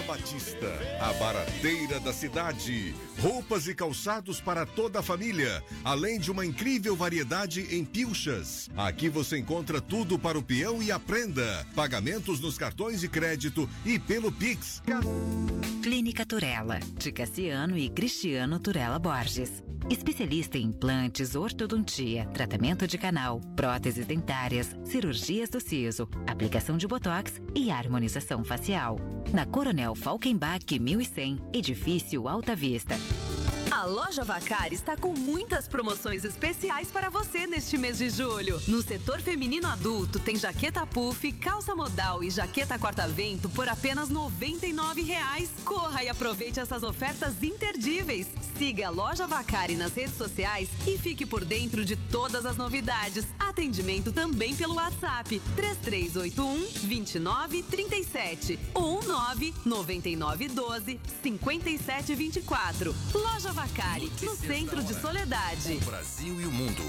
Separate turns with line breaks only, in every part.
Batista, a barateira da cidade. Roupas e calçados para toda a família, além de uma incrível variedade em pilchas. Aqui você encontra tudo para o peão e a prenda. Pagamentos nos cartões de crédito e pelo Pix.
Clínica Turella, de Cassiano e Cristiano Turella Borges. Especialista em implantes, ortodontia, tratamento de canal, próteses dentárias, cirurgias do siso, aplicação de botox e harmonização facial. Na Coronel Falkenbach 1100, edifício Alta Vista.
A Loja Vacari está com muitas promoções especiais para você neste mês de julho. No setor feminino adulto tem jaqueta puff, calça modal e jaqueta corta-vento por apenas R$ 99,00. Corra e aproveite essas ofertas imperdíveis. Siga a Loja Vacari nas redes sociais e fique por dentro de todas as novidades. Atendimento também pelo WhatsApp 3381-2937 ou 99912-5724. Loja Vacari, no centro de Soledade.
O Brasil e o mundo.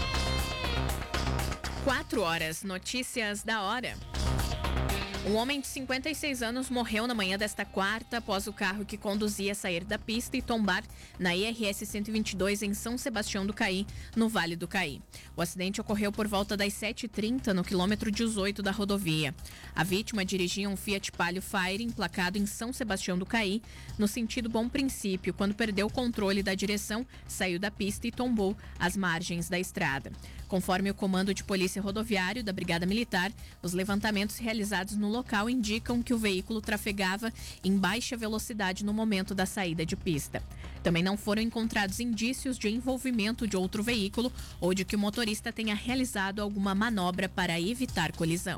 4h, notícias da hora. Um homem de 56 anos morreu na manhã desta quarta após o carro que conduzia sair da pista e tombar na IRS 122 em São Sebastião do Caí, no Vale do Caí. O acidente ocorreu por volta das 7h30 no quilômetro 18 da rodovia. A vítima dirigia um Fiat Palio Fire emplacado em São Sebastião do Caí, no sentido Bom Princípio, quando perdeu o controle da direção, saiu da pista e tombou às margens da estrada. Conforme o Comando de Polícia Rodoviário da Brigada Militar, os levantamentos realizados no local indicam que o veículo trafegava em baixa velocidade no momento da saída de pista. Também não foram encontrados indícios de envolvimento de outro veículo ou de que o motorista tenha realizado alguma manobra para evitar colisão.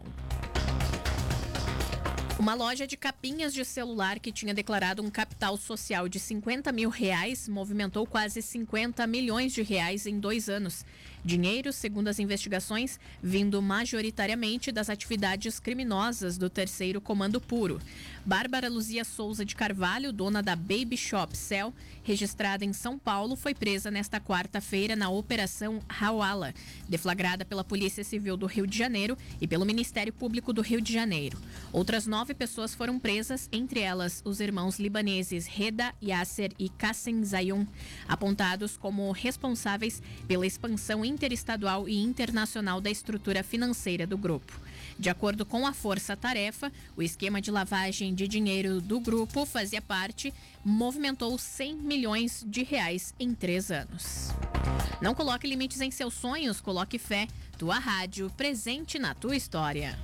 Uma loja de capinhas de celular que tinha declarado um capital social de R$50 mil movimentou quase R$50 milhões em 2 anos. Dinheiro, segundo as investigações, vindo majoritariamente das atividades criminosas do terceiro Comando Puro. Bárbara Luzia Souza de Carvalho, dona da Baby Shop Cell, registrada em São Paulo, foi presa nesta quarta-feira na Operação Hawala, deflagrada pela Polícia Civil do Rio de Janeiro e pelo Ministério Público do Rio de Janeiro. Outras 9 pessoas foram presas, entre elas os irmãos libaneses Reda, Yasser e Qassem Zayoun, apontados como responsáveis pela expansão interestadual e internacional da estrutura financeira do grupo. De acordo com a Força Tarefa, o esquema de lavagem de dinheiro do grupo movimentou R$100 milhões em 3 anos. Não coloque limites em seus sonhos, coloque fé. Tua rádio, presente na tua história.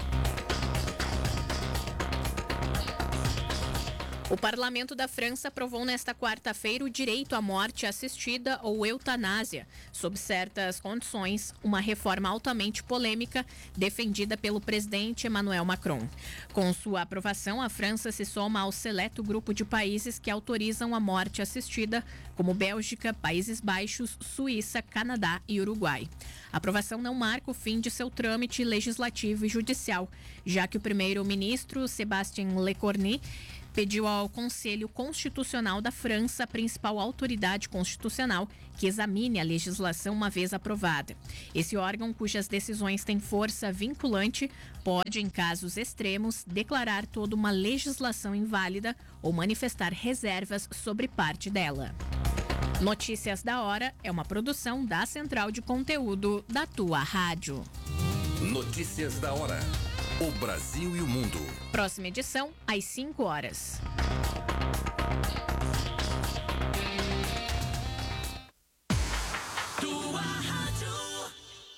O Parlamento da França aprovou nesta quarta-feira o direito à morte assistida ou eutanásia, sob certas condições, uma reforma altamente polêmica defendida pelo presidente Emmanuel Macron. Com sua aprovação, a França se soma ao seleto grupo de países que autorizam a morte assistida, como Bélgica, Países Baixos, Suíça, Canadá e Uruguai. A aprovação não marca o fim de seu trâmite legislativo e judicial, já que o primeiro-ministro Sébastien Lecornu pediu ao Conselho Constitucional da França, a principal autoridade constitucional, que examine a legislação uma vez aprovada. Esse órgão, cujas decisões têm força vinculante, pode, em casos extremos, declarar toda uma legislação inválida ou manifestar reservas sobre parte dela. Notícias da Hora é uma produção da Central de Conteúdo da Tua Rádio.
Notícias da Hora. O Brasil e o mundo.
Próxima edição, às 5h.
Tua Rádio.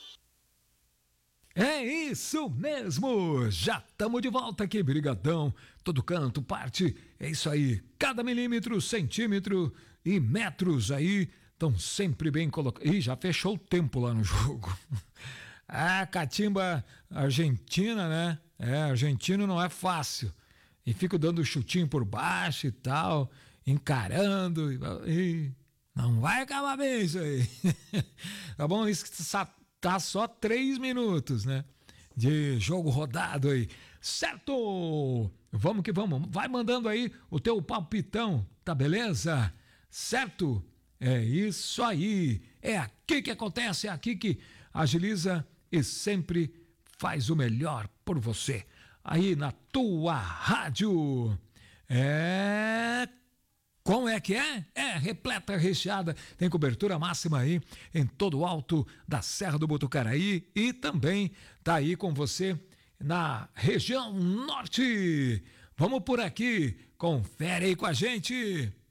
É isso mesmo! Já estamos de volta aqui, brigadão. Todo canto, parte, é isso aí. Cada milímetro, centímetro e metros aí estão sempre bem colocados. Ih, já fechou o tempo lá no jogo. Ah, catimba argentina, né? Argentino não é fácil. E fico dando chutinho por baixo e tal, encarando. E não vai acabar bem isso aí. Tá bom? Isso que tá só 3 minutos, né? De jogo rodado aí. Certo! Vamos que vamos. Vai mandando aí o teu palpitão, tá beleza? Certo? É isso aí. É aqui que acontece, é aqui que agiliza e sempre faz o melhor por você. Aí na tua rádio. Como é que é? Repleta, recheada, tem cobertura máxima aí em todo o alto da Serra do Botucaraí e também tá aí com você na região norte. Vamos por aqui, confere aí com a gente.